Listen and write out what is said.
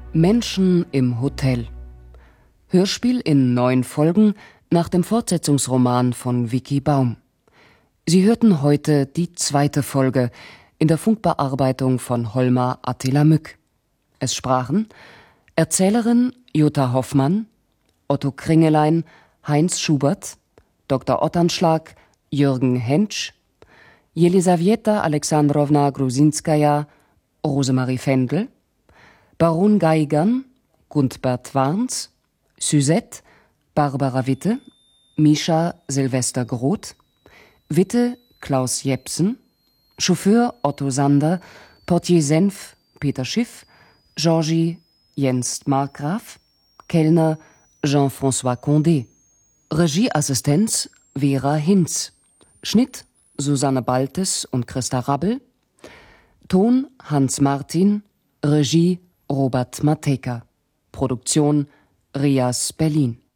Menschen im Hotel. Hörspiel in 9 Folgen nach dem Fortsetzungsroman von Vicky Baum. Sie hörten heute die 2. Folge in der Funkbearbeitung von Holmar Attila Mück. Es sprachen Erzählerin Jutta Hoffmann, Otto Kringelein, Heinz Schubert, Dr. Otternschlag, Jürgen Hentsch, Jelisaweta Alexandrowna Grusinskaja, Rosemarie Fendel, Baron Geigern, Gundbert Warns, Suzette, Barbara Witte, Mischa Silvester Groth, Witte Klaus Jepsen, Chauffeur Otto Sander, Portier Senf Peter Schiff, Georgie Jens Markgraf, Kellner Jean-François Condé, Regieassistenz Vera Hinz, Schnitt Susanne Baltes und Christa Rabbel, Ton Hans Martin, Regie Robert Matejka, Produktion Rias Berlin.